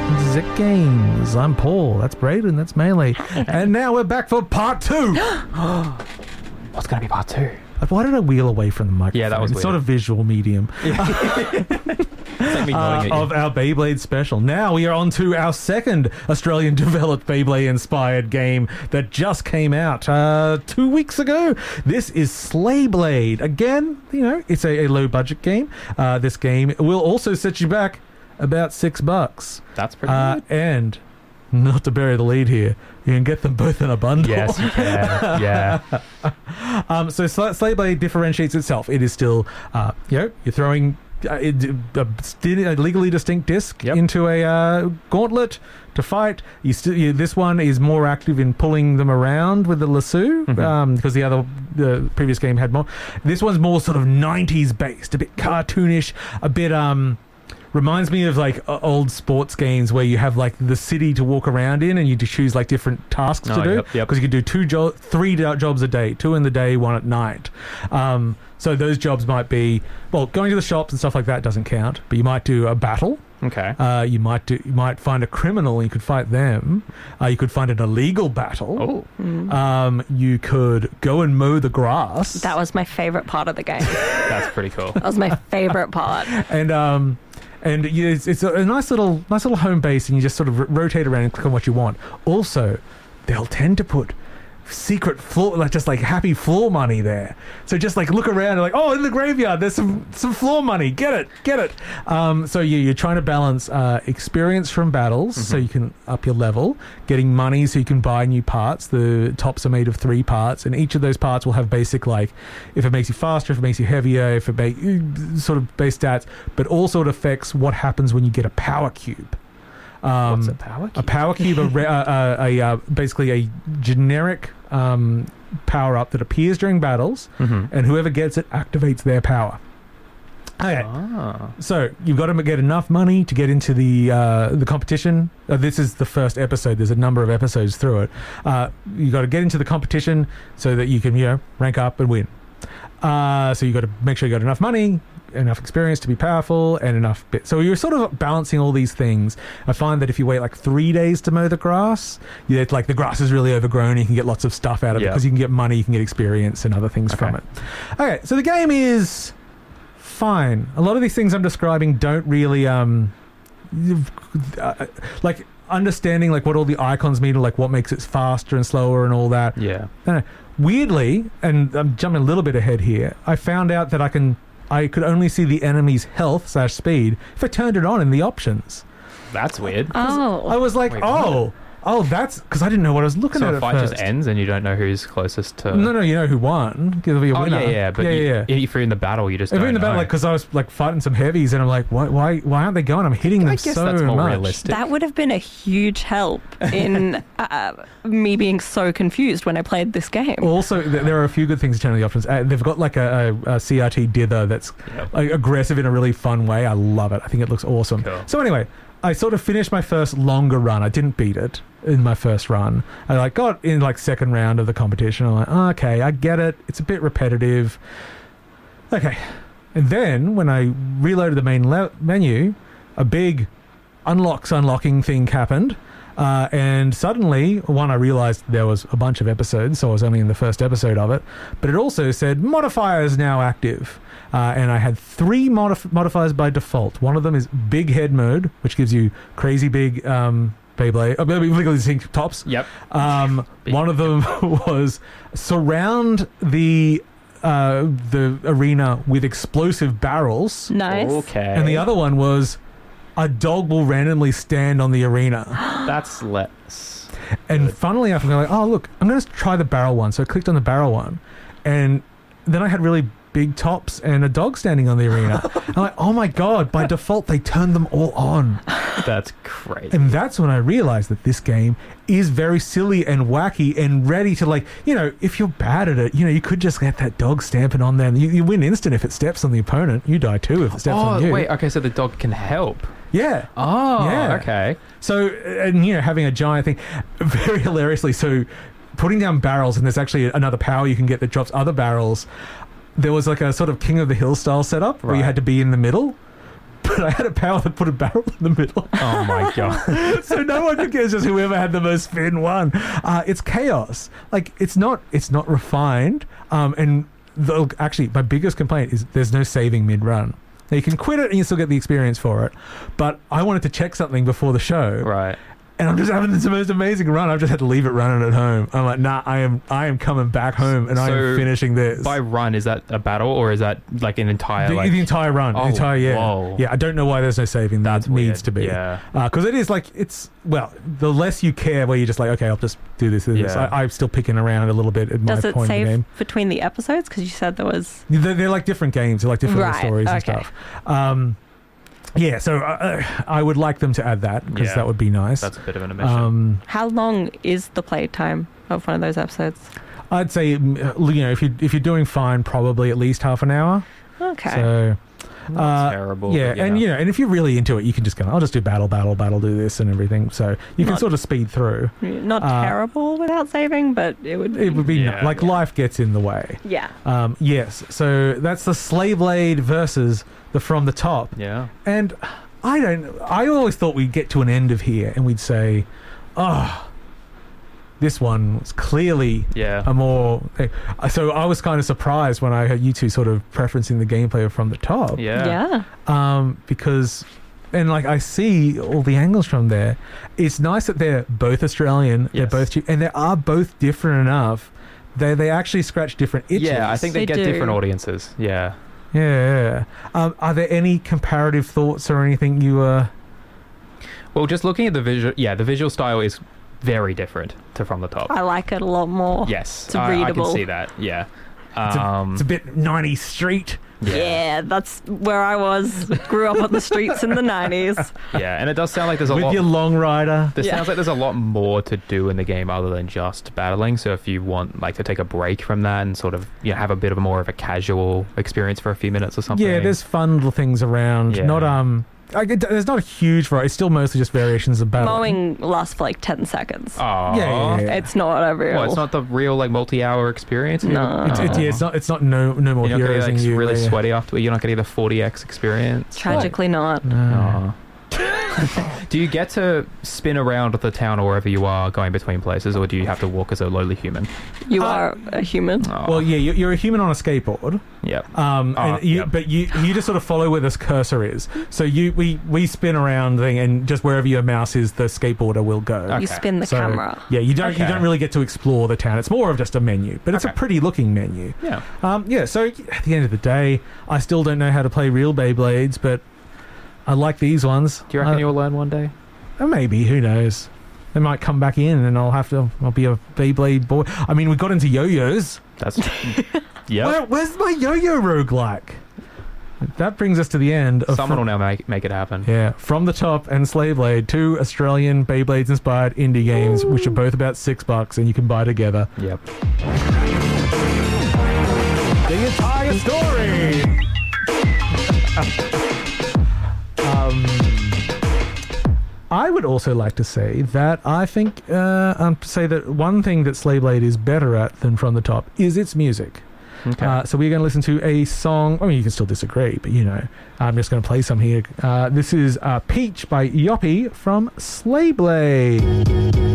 Zek Games. I'm Paul. That's Braden. That's Melee. And now we're back for part 2. What's going to be part 2? Why did I wheel away from the microphone? Yeah, that was it's weird. sort of visual medium. It's like me nodding at you. Of our Beyblade special. Now we are on to our second Australian-developed Beyblade-inspired game that just came out 2 weeks ago. This is Slay Blade. Again, it's a low-budget game. This game will also set you back about $6. That's pretty good. And, not to bury the lead here, you can get them both in a bundle. Yes, you can. Yeah. So Slay Blade differentiates itself. It is still, you're throwing a legally distinct disc into a gauntlet to fight. This one is more active in pulling them around with the lasso, because the previous game had more. This one's more sort of 90s based, a bit cartoonish, a bit reminds me of like old sports games where you have like the city to walk around in and you choose like different tasks to do, because you can do 3 jobs a day, 2 in the day, 1 at night. So those jobs might be, well, going to the shops and stuff like that doesn't count, but you might do a battle. Okay. You might find a criminal and you could fight them. You could find an illegal battle. Oh. You could go and mow the grass. That was my favorite part of the game. That's pretty cool. That was my favorite part. And it's a nice little home base, and you just sort of rotate around and click on what you want. Also, they'll tend to put secret floor, just like happy floor money there. So just like look around and like, oh, in the graveyard there's some floor money. Get it. So you're trying to balance experience from battles, so you can up your level, getting money so you can buy new parts. The tops are made of 3 parts, and each of those parts will have basic, like if it makes you faster, if it makes you heavier, if it makes sort of base stats, but also it affects what happens when you get a power cube. What's a power cube? A power cube, basically a generic power up that appears during battles, and whoever gets it activates their power. Okay, so you've got to get enough money to get into the competition. This is the first episode. There's a number of episodes through it. You've got to get into the competition so that you can rank up and win. So you've got to make sure you got enough money, enough experience to be powerful, and enough bit. So you're sort of balancing all these things. I find that if you wait like 3 days to mow the grass, it's like the grass is really overgrown and you can get lots of stuff out of it, because you can get money, you can get experience and other things from it. Okay, so the game is fine. A lot of these things I'm describing don't really like understanding like what all the icons mean, or like what makes it faster and slower and all that. No. Weirdly, and I'm jumping a little bit ahead here, I found out that I could only see the enemy's health/speed if I turned it on in the options. That's weird. Oh. I was like, that's because I didn't know what I was looking at. So the fight first. just ends and you don't know who's closest to... No, you know who won. There'll be a winner. But if you're in the battle, you just if don't you're in the battle, know. like, because I was like fighting some heavies and I'm like, why aren't they going? I'm hitting them so much. that's more realistic. That would have been a huge help in me being so confused when I played this game. Also, there are a few good things to turn on the options. They've got like a CRT dither that's like, aggressive in a really fun way. I love it. I think it looks awesome. Cool. So anyway, I sort of finished my first longer run. I didn't beat it in my first run. I got in like second round of the competition. I'm like, okay, I get it. It's a bit repetitive. Okay. And then when I reloaded the main menu, a big unlocking thing happened. And suddenly, I realized there was a bunch of episodes, so I was only in the first episode of it. But it also said modifiers now active. And I had 3 modifiers by default. One of them is big head mode, which gives you crazy big Beyblade, legally distinct tops. Yep. One of them was surround the arena with explosive barrels. Nice. Okay. And the other one was a dog will randomly stand on the arena. That's less. And funnily enough, I'm like, oh, look, I'm going to try the barrel one. So I clicked on the barrel one. And then I had really big tops and a dog standing on the arena. I'm like, oh my God, by default, they turned them all on. That's crazy. And that's when I realized that this game is very silly and wacky and ready to, like, if you're bad at it, you could just get that dog stamping on there. And you win instant if it steps on the opponent. You die too if it steps on you. Wait, okay, so the dog can help. Yeah. Oh, yeah. Okay. So, and having a giant thing, very hilariously, so putting down barrels, and there's actually another power you can get that drops other barrels. There was like a sort of King of the Hill style setup where you had to be in the middle. but I had a power that put a barrel in the middle. Oh my god. So no one could guess, just whoever had the most spin won. It's chaos. Like it's not refined. Actually, my biggest complaint is there's no saving mid-run. Now, you can quit it and you still get the experience for it. But I wanted to check something before the show. Right. And I'm just having this most amazing run. I've just had to leave it running at home. I'm like, nah, I am coming back home and I am finishing this. By run, is that a battle or is that like an entire... The entire run. Oh, the entire, yeah. whoa. Yeah, I don't know why there's no saving. That's that needs weird. to be. Yeah. Because it is like, the less you care where you're just like, okay, I'll just do this. Yeah. I'm still picking around a little bit at Does my it point in the save game. between the episodes? Because you said there was... They're like different games. They're like different little Right, stories and okay. stuff. Yeah, so I would like them to add that because that would be nice. That's a bit of an omission. How long is the playtime of one of those episodes? I'd say, if you're doing fine, probably at least half an hour. Okay. So... Not terrible. Yeah, but and and if you're really into it, you can just go, I'll just do battle, do this and everything. So you can sort of speed through. Not terrible without saving, but it would be... life gets in the way. Yeah. Yes, so that's the Slave Blade versus the From the Top. Yeah. And I always thought we'd get to an end of here and we'd say, this one was clearly a more... So I was kind of surprised when I heard you two sort of preferencing the gameplay of From the Top. Yeah. Because... And I see all the angles from there. It's nice that they're both Australian. Yes. They're both cheap, and they are both different enough. They actually scratch different itches. Yeah, I think they get do. different audiences. Yeah. Yeah. Are there any comparative thoughts or anything you Well, just looking at the visual, the visual style is very different to From the Top. I like it a lot more. Yes, It's I readable. can see that. Yeah. It's a bit 90s street. Yeah, that's where I was. Grew up on the streets in the 90s. Yeah, and it does sound like there's a With lot... your long rider. There sounds like there's a lot more to do in the game other than just battling. So if you want to take a break from that and sort of have a bit of more of a casual experience for a few minutes or something. Yeah, there's fun little things around. Yeah. Not there's not a huge variety. It's still mostly just variations of battling. Mowing lasts for 10 seconds. Oh. Yeah. It's not a real... Well, it's not the real multi-hour experience. No. It's not no more You're not heroes getting than you. really sweaty after. You're not getting the 40x experience. Tragically not. No. Do you get to spin around the town or wherever you are going between places, or do you have to walk as a lowly human? You are a human. Oh. Well, yeah, you're a human on a skateboard. Yep. But you just sort of follow where this cursor is. So we spin around thing, and just wherever your mouse is, the skateboarder will go. Okay. You spin the camera. Yeah, you don't really get to explore the town. It's more of just a menu, but it's a pretty looking menu. Yeah. So at the end of the day, I still don't know how to play real Beyblades, but I like these ones. Do you reckon you'll learn one day? Maybe, who knows? They might come back in and I'll be a Beyblade boy. I mean, we got into yo-yos. That's... yeah. Where's my yo-yo roguelike? That brings us to the end of... Someone will now make it happen. Yeah. From the Top and Slave Blade, two Australian Beyblades-inspired indie games, which are both about $6 and you can buy together. Yep. The entire story! I would also like to say that I think that one thing that Slave Blade is better at than From the Top is its music. Okay. So we're going to listen to a song. I mean, you can still disagree, but I'm just going to play some here. This is Peach by Yoppie from Slave Blade.